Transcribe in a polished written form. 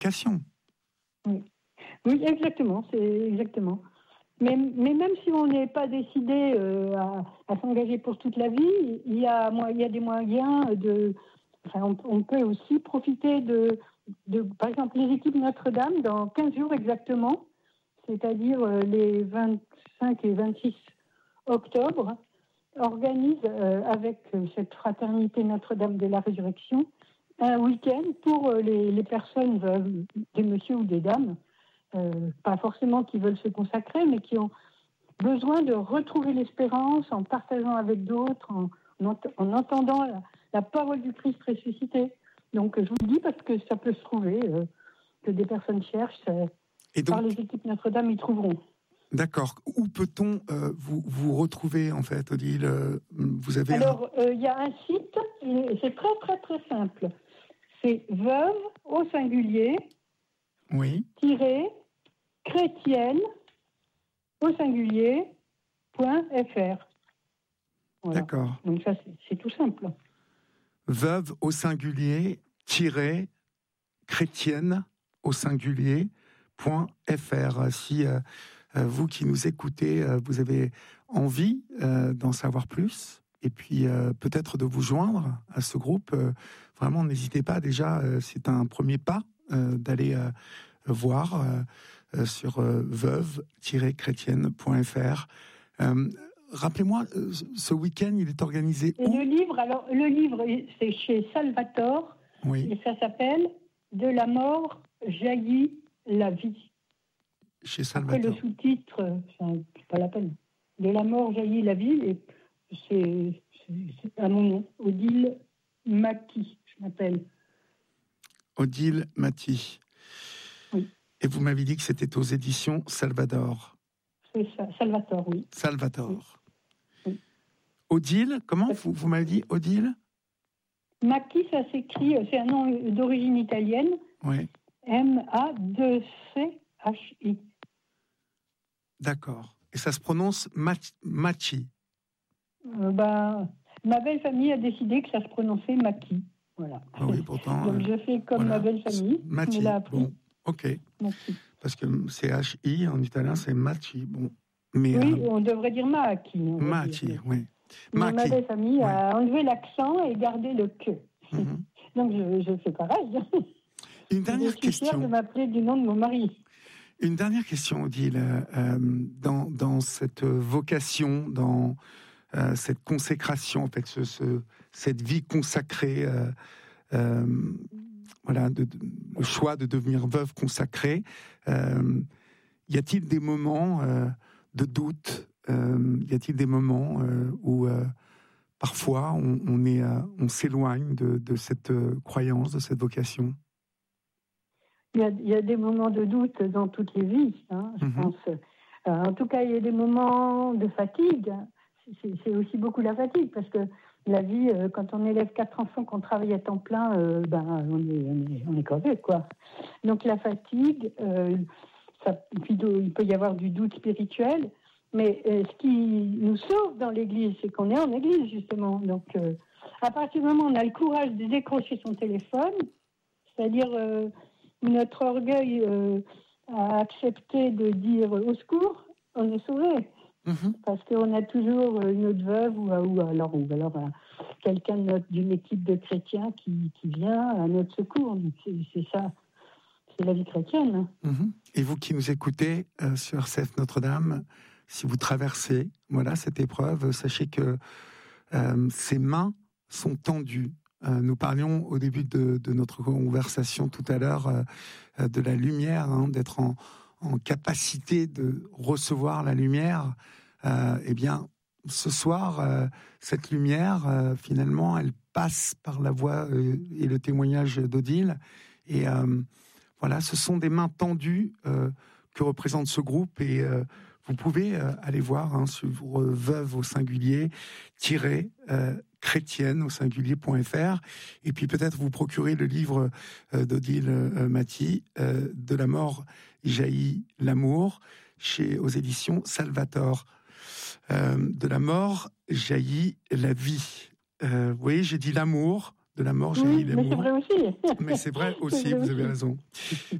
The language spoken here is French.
vocation. Oui, oui, exactement, c'est exactement. Mais même si on n'est pas décidé à s'engager pour toute la vie, il y a des moyens de. Enfin, on peut aussi profiter de, par exemple, les équipes Notre-Dame dans 15 jours exactement, c'est-à-dire les 25 et 26 octobre, organisent avec cette fraternité Notre-Dame de la Résurrection un week-end pour les personnes, des messieurs ou des dames, pas forcément qui veulent se consacrer, mais qui ont besoin de retrouver l'espérance en partageant avec d'autres, en entendant la parole du Christ ressuscité. Donc je vous le dis parce que ça peut se trouver, que des personnes cherchent, et donc, par les équipes Notre-Dame, ils trouveront. D'accord. Où peut-on vous retrouver, en fait, Odile? Vous avez Alors, il y a un site, et c'est très, très, très simple. C'est veuve, au singulier, oui. chrétienne, au singulier, .fr. Voilà. D'accord. Donc ça, c'est tout simple. Veuve, au singulier, chrétienne, au singulier, .fr. Si vous qui nous écoutez, vous avez envie d'en savoir plus, et puis peut-être de vous joindre à ce groupe, vraiment n'hésitez pas. Déjà, c'est un premier pas d'aller voir sur veuve-chrétienne.fr. Rappelez-moi, ce week-end, il est organisé où? Le livre, c'est chez Salvatore, oui. Et ça s'appelle « De la mort jaillit la vie ». Chez Salvatore. Après, le sous-titre, c'est pas la peine. « De la mort jaillit la vie », et c'est à mon nom, Odile Mati, je m'appelle. Odile Mati. Oui. Et vous m'avez dit que c'était aux éditions Salvador. C'est ça, Salvatore, oui. Salvatore. Oui. Odile, comment vous m'avez dit Odile? Mati, ça s'écrit, c'est un nom d'origine italienne. Oui. M-A-2-C-H-I. D'accord. Et ça se prononce Machi. Ma belle famille a décidé que ça se prononçait Maki. Voilà. Ah oui, pourtant. Donc je fais comme ma belle famille. Machi. Bon, ok. Machi. Parce que c'est H-I, en italien, c'est Machi. Bon. Mais, oui, on devrait dire Maki. Machi, oui. Mais ma belle famille a enlevé l'accent et gardé le que. Mm-hmm. Donc je fais pareil. Une dernière question. Je suis fière de m'appeler du nom de mon mari. Une dernière question, Odile. Dans cette vocation, dans cette consécration, en fait, cette vie consacrée, voilà, le choix de devenir veuve consacrée, y a-t-il des moments de doute? Y a-t-il des moments où parfois on s'éloigne de cette croyance, de cette vocation? Il y a des moments de doute dans toutes les vies, je pense. En tout cas, il y a des moments de fatigue. C'est aussi beaucoup la fatigue, parce que la vie, quand on élève 4 enfants, qu'on travaille à temps plein, on est crevé, quoi. Donc la fatigue, puis il peut y avoir du doute spirituel, mais ce qui nous sauve dans l'Église, c'est qu'on est en Église, justement. Donc à partir du moment où on a le courage de décrocher son téléphone, c'est-à-dire notre orgueil a accepté de dire au secours, on est sauvé. Parce qu'on a toujours une autre veuve ou alors quelqu'un d'une équipe de chrétiens qui vient à notre secours. C'est ça, c'est la vie chrétienne. Et vous qui nous écoutez sur RCF Notre-Dame, si vous traversez cette épreuve, sachez que ces mains sont tendues. Nous parlions au début de notre conversation tout à l'heure de la lumière, d'être en capacité de recevoir la lumière. Eh bien, ce soir, cette lumière, finalement, elle passe par la voix et le témoignage d'Odile. Et voilà, ce sont des mains tendues que représente ce groupe. Et vous pouvez aller voir sur veuve au singulier chrétienne au singulier.fr, et puis peut-être vous procurer le livre d'Odile Mati, De la mort jaillit l'amour, aux éditions Salvatore. De la mort jaillit la vie. Vous voyez, j'ai dit l'amour, de la mort, j'ai Oui, mis les mais c'est mots. vrai aussi. Mais c'est vrai aussi, vous avez raison.